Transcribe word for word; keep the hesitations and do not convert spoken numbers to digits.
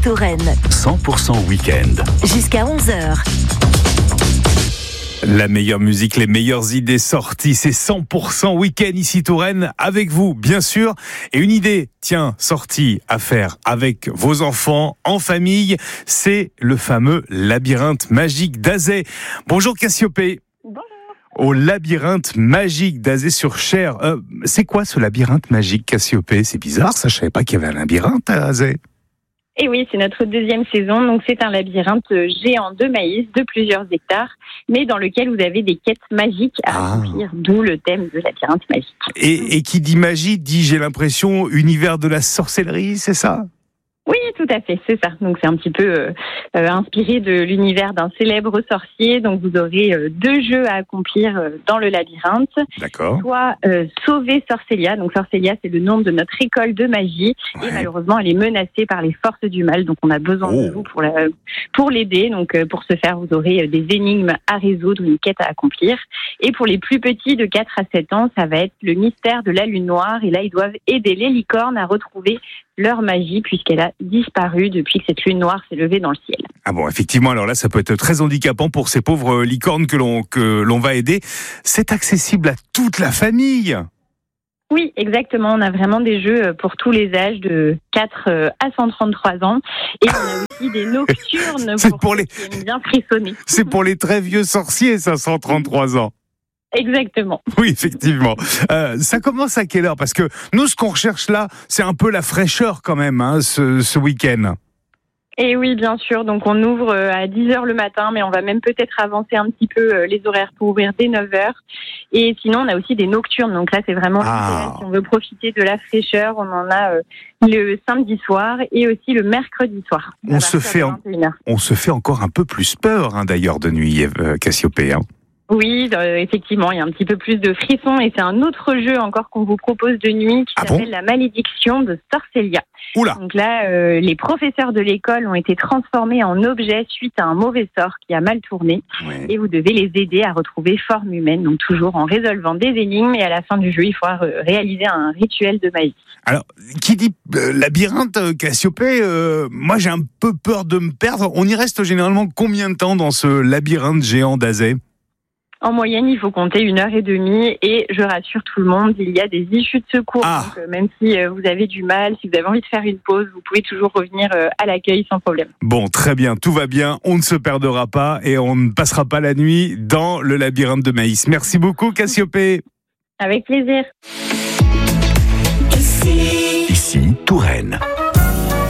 Touraine. cent pour cent week-end. Jusqu'à onze heures. La meilleure musique, les meilleures idées sorties, c'est cent pour cent week-end ici Touraine avec vous, bien sûr. Et une idée, tiens, sortie à faire avec vos enfants, en famille, c'est le fameux labyrinthe magique d'Azay. Bonjour Cassiopée. Bonjour. Au labyrinthe magique d'Azay-sur-Cher. Euh, c'est quoi ce labyrinthe magique, Cassiopée? C'est bizarre, ça, je savais pas qu'il y avait un labyrinthe à Azay. Et oui, c'est notre deuxième saison, donc c'est un labyrinthe géant de maïs de plusieurs hectares, mais dans lequel vous avez des quêtes magiques à Ah. accomplir, d'où le thème de labyrinthe magique. Et, et qui dit magie, dit, j'ai l'impression, univers de la sorcellerie, c'est ça? Oui, tout à fait, c'est ça. Donc c'est un petit peu euh, euh, inspiré de l'univers d'un célèbre sorcier. Donc vous aurez euh, deux jeux à accomplir euh, dans le labyrinthe. D'accord. Soit euh, sauver Sorcelia. Donc Sorcelia, c'est le nom de notre école de magie. Ouais. Et malheureusement, elle est menacée par les forces du mal. Donc on a besoin Oh. de vous pour la, pour l'aider. Donc euh, pour ce faire, vous aurez euh, des énigmes à résoudre, une quête à accomplir. Et pour les plus petits de quatre à sept ans, ça va être le mystère de la lune noire. Et là, ils doivent aider les licornes à retrouver leur magie, puisqu'elle a disparu depuis que cette lune noire s'est levée dans le ciel. Ah bon, effectivement, alors là, ça peut être très handicapant pour ces pauvres licornes que l'on, que l'on va aider. C'est accessible à toute la famille. Oui, exactement. On a vraiment des jeux pour tous les âges, de quatre à cent trente-trois ans. Et on a aussi des nocturnes C'est pour, pour ceux les- qui aiment bien frissonner. C'est pour les très vieux sorciers, ça, cent trente-trois ans. Exactement. Oui, effectivement. Euh, ça commence à quelle heure? Parce que nous, ce qu'on recherche là, c'est un peu la fraîcheur quand même, hein, ce, ce week-end. Et oui, bien sûr. Donc, on ouvre euh, à dix heures le matin, mais on va même peut-être avancer un petit peu euh, les horaires pour ouvrir dès neuf heures. Et sinon, on a aussi des nocturnes. Donc là, c'est vraiment Ah. idéal si on veut profiter de la fraîcheur. On en a euh, le samedi soir et aussi le mercredi soir. On à se partir fait de en- vingt et une heures. On se fait encore un peu plus peur, hein, d'ailleurs, de nuit, euh, Cassiopée. Hein. Oui, euh, effectivement, il y a un petit peu plus de frissons et c'est un autre jeu encore qu'on vous propose de nuit qui Ah bon s'appelle la malédiction de Sorcelia. Oula. Donc là, euh, les professeurs de l'école ont été transformés en objets suite à un mauvais sort qui a mal tourné Ouais. et vous devez les aider à retrouver forme humaine, donc toujours en résolvant des énigmes et à la fin du jeu, il faudra euh, réaliser un rituel de magie. Alors, qui dit euh, labyrinthe, euh, Cassiopée, euh, moi j'ai un peu peur de me perdre. On y reste généralement combien de temps dans ce labyrinthe géant d'Azay? En moyenne, il faut compter une heure et demie et je rassure tout le monde, il y a des issues de secours. Ah. Donc, euh, même si euh, vous avez du mal, si vous avez envie de faire une pause, vous pouvez toujours revenir euh, à l'accueil sans problème. Bon, très bien, tout va bien, on ne se perdra pas et on ne passera pas la nuit dans le labyrinthe de maïs. Merci beaucoup, Cassiopée. Avec plaisir. Ici, Touraine.